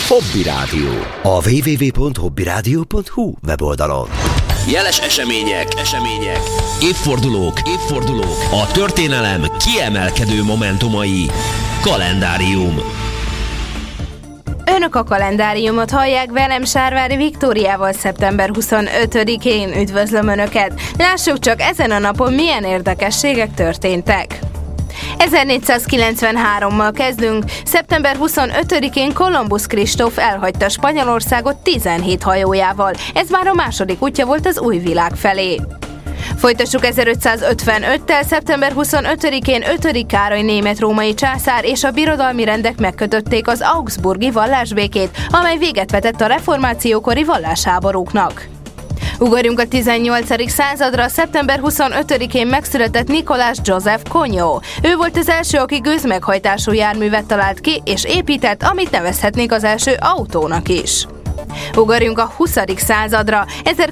Hobby Rádió. A www.hobbyradio.hu weboldalon. Jeles események, évfordulók, a történelem kiemelkedő momentumai. Kalendárium. Önök a kalendáriumot hallják, velem Sárvári Viktóriával szeptember 25-én. Üdvözlöm Önöket! Lássuk csak ezen a napon milyen érdekességek történtek. 1493-mal kezdünk. Szeptember 25-én Kolumbusz Kristóf elhagyta Spanyolországot 17 hajójával. Ez már a második útja volt az új világ felé. Folytassuk 1555-tel. Szeptember 25-én 5. Károly német-római császár és a birodalmi rendek megkötötték az augsburgi vallásbékét, amely véget vetett a reformációkori vallásháborúknak. Ugorjunk a 18. századra. Szeptember 25-én megszületett Nicolas Joseph Cognot. Ő volt az első, aki gőzmeghajtású járművet talált ki és épített, amit nevezhetnénk az első autónak is. Ugorjunk a 20. századra.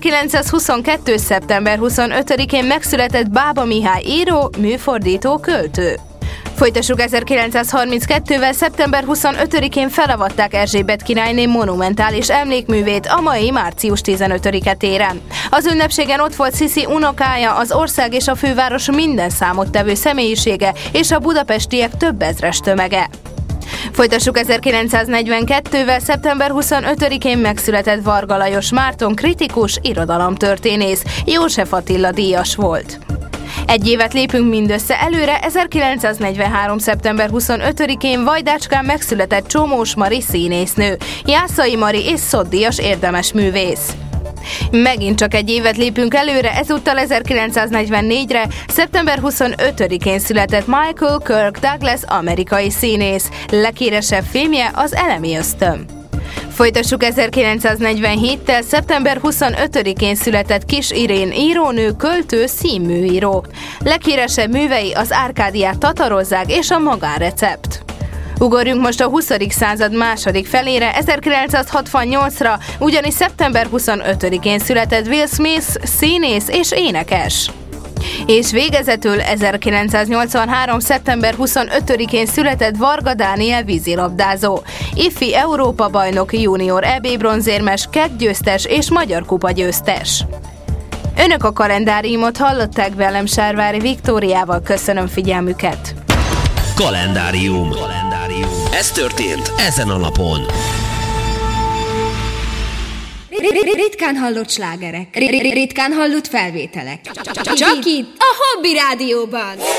1922. szeptember 25-én megszületett Bába Mihály író, műfordító, költő. Folytassuk 1932-vel. Szeptember 25-én felavatták Erzsébet királyné monumentális emlékművét a mai március 15-e téren. Az ünnepségen ott volt Sziszi unokája, az ország és a főváros minden számottevő személyisége és a budapestiek több ezres tömege. Folytassuk 1942-vel. Szeptember 25-én megszületett Varga Lajos Márton, kritikus, irodalomtörténész, József Attila díjas volt. Egy évet lépünk mindössze előre. 1943. szeptember 25-én Vajdácskán megszületett Csomós Mari színésznő, Jászai Mari és Szotdíjas érdemes művész. Megint csak egy évet lépünk előre, ezúttal 1944-re, szeptember 25-én született Michael Kirk Douglas, amerikai színész. Leghíresebb filmje az Elemi ösztön. Folytassuk 1947-tel. Szeptember 25-én született Kis Irén írónő, költő, színműíró. Leghíresebb művei az Árkádiát tatarozzák és a magánrecept. Ugorjunk most a 20. század második felére. 1968-ra, ugyanis szeptember 25-én született Will Smith, színész és énekes. És végezetül 1983. szeptember 25-én született Varga Dániel vízilabdázó, ifi Európa-bajnok, junior EB bronzérmes, kettgyőztes és Magyar Kupa győztes. Önök a kalendáriumot hallották, velem Sárvári Viktóriával. Köszönöm figyelmüket! Kalendárium. Ez történt ezen a napon. Ritkán hallott slágerek, ritkán hallott felvételek. Csak itt a Hobby Rádióban.